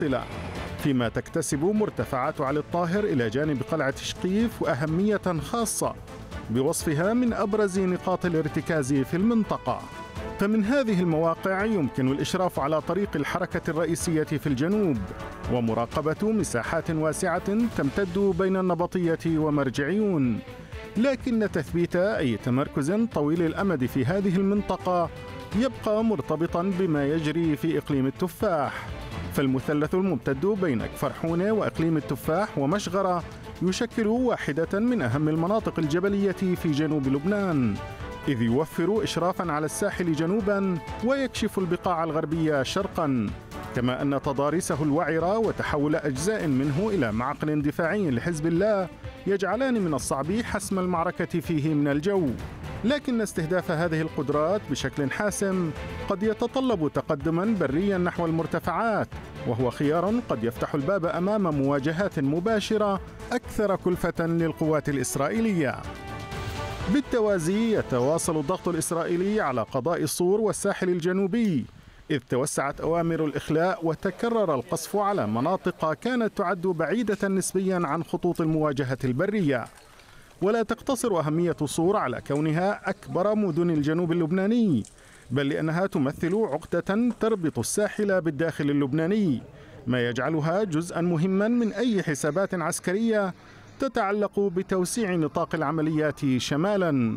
متواصلة، فيما تكتسب مرتفعات علي الطاهر إلى جانب قلعة شقيف أهمية خاصة بوصفها من أبرز نقاط الارتكاز في المنطقة. فمن هذه المواقع يمكن الإشراف على طريق الحركة الرئيسية في الجنوب ومراقبة مساحات واسعة تمتد بين النبطية ومرجعيون، لكن تثبيت أي تمركز طويل الأمد في هذه المنطقة يبقى مرتبطاً بما يجري في إقليم التفاح. فالمثلث الممتد بين كفر حونة وإقليم التفاح ومشغرة يشكل واحدة من أهم المناطق الجبلية في جنوب لبنان، إذ يوفر إشرافاً على الساحل جنوباً ويكشف البقاع الغربية شرقاً، كما أن تضاريسه الوعرة وتحول أجزاء منه إلى معقل دفاعي لحزب الله يجعلان من الصعب حسم المعركة فيه من الجو. لكن استهداف هذه القدرات بشكل حاسم قد يتطلب تقدماً برياً نحو المرتفعات، وهو خيار قد يفتح الباب أمام مواجهات مباشرة أكثر كلفة للقوات الإسرائيلية. بالتوازي يتواصل الضغط الإسرائيلي على قضاء الصور والساحل الجنوبي، إذ توسعت أوامر الإخلاء وتكرر القصف على مناطق كانت تعد بعيدة نسبياً عن خطوط المواجهة البرية. ولا تقتصر أهمية صور على كونها أكبر مدن الجنوب اللبناني، بل لأنها تمثل عقدة تربط الساحل بالداخل اللبناني، ما يجعلها جزءاً مهماً من أي حسابات عسكرية تتعلق بتوسيع نطاق العمليات شمالاً.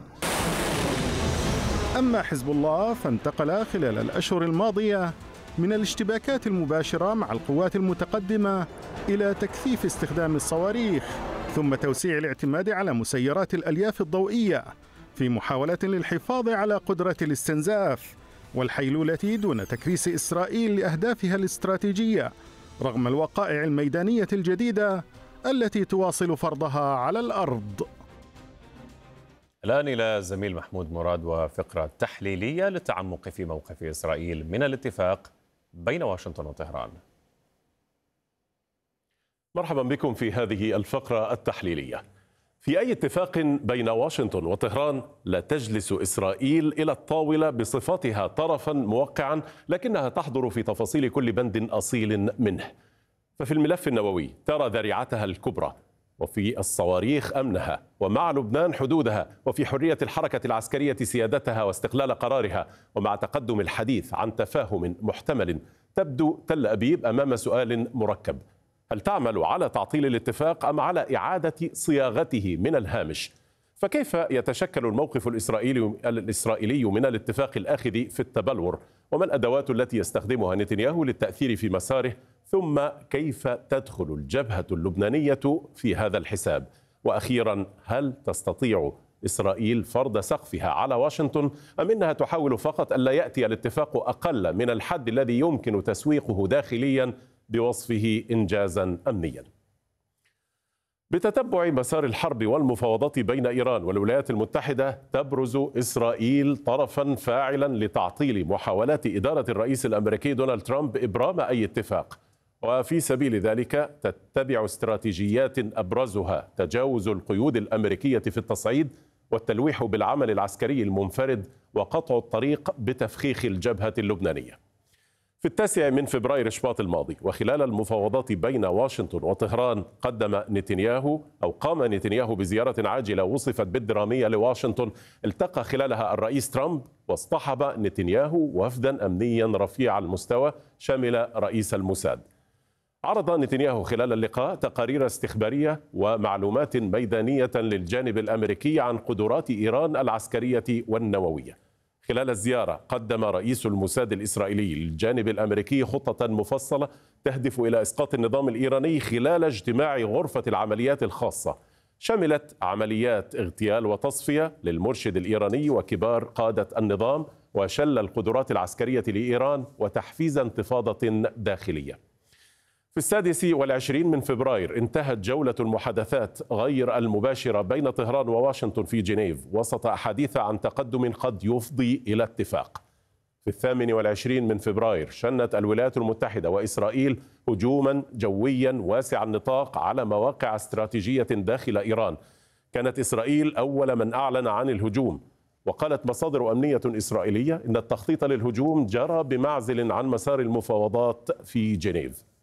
أما حزب الله فانتقل خلال الأشهر الماضية من الاشتباكات المباشرة مع القوات المتقدمة إلى تكثيف استخدام الصواريخ، ثم توسيع الاعتماد على مسيرات الألياف الضوئية في محاولة للحفاظ على قدرة الاستنزاف والحيلولة دون تكريس إسرائيل لأهدافها الاستراتيجية، رغم الوقائع الميدانية الجديدة التي تواصل فرضها على الأرض. الآن إلى زميل محمود مراد وفقرة تحليلية للتعمق في موقف إسرائيل من الاتفاق بين واشنطن وطهران. مرحبا بكم في هذه الفقرة التحليلية. في أي اتفاق بين واشنطن وطهران لا تجلس إسرائيل إلى الطاولة بصفتها طرفا موقعا، لكنها تحضر في تفاصيل كل بند أصيل منه. ففي الملف النووي ترى ذريعتها الكبرى، وفي الصواريخ أمنها، ومع لبنان حدودها، وفي حرية الحركة العسكرية سيادتها واستقلال قرارها. ومع تقدم الحديث عن تفاهم محتمل تبدو تل أبيب أمام سؤال مركب: هل تعمل على تعطيل الاتفاق أم على إعادة صياغته من الهامش؟ فكيف يتشكل الموقف الإسرائيلي من الاتفاق الآخذ في التبلور؟ وما الأدوات التي يستخدمها نتنياهو للتأثير في مساره؟ ثم كيف تدخل الجبهة اللبنانية في هذا الحساب؟ وأخيرا، هل تستطيع إسرائيل فرض سقفها على واشنطن أم إنها تحاول فقط ألا يأتي الاتفاق أقل من الحد الذي يمكن تسويقه داخليا بوصفه إنجازا أمنيا؟ بتتبع مسار الحرب والمفاوضات بين إيران والولايات المتحدة تبرز إسرائيل طرفا فاعلا لتعطيل محاولات إدارة الرئيس الأمريكي دونالد ترامب إبرام أي اتفاق، وفي سبيل ذلك تتبع استراتيجيات أبرزها تجاوز القيود الأمريكية في التصعيد والتلويح بالعمل العسكري المنفرد وقطع الطريق بتفخيخ الجبهة اللبنانية. في 9 فبراير شباط الماضي، وخلال المفاوضات بين واشنطن وطهران، قام نتنياهو بزيارة عاجلة وصفت بالدرامية لواشنطن، التقى خلالها الرئيس ترامب واصطحب نتنياهو وفدا أمنيا رفيع المستوى شامل رئيس الموساد. عرض نتنياهو خلال اللقاء تقارير استخبارية ومعلومات ميدانية للجانب الأمريكي عن قدرات إيران العسكرية والنووية. خلال الزيارة قدم رئيس الموساد الإسرائيلي للجانب الأمريكي خطة مفصلة تهدف إلى إسقاط النظام الإيراني خلال اجتماع غرفة العمليات الخاصة، شملت عمليات اغتيال وتصفية للمرشد الإيراني وكبار قادة النظام، وشل القدرات العسكرية لإيران، وتحفيز انتفاضة داخلية. في 26 فبراير انتهت جولة المحادثات غير المباشرة بين طهران وواشنطن في جنيف وسط أحاديث عن تقدم قد يفضي إلى اتفاق. في 28 فبراير شنت الولايات المتحدة وإسرائيل هجوما جويا واسع النطاق على مواقع استراتيجية داخل إيران. كانت إسرائيل أول من أعلن عن الهجوم، وقالت مصادر أمنية إسرائيلية إن التخطيط للهجوم جرى بمعزل عن مسار المفاوضات في جنيف.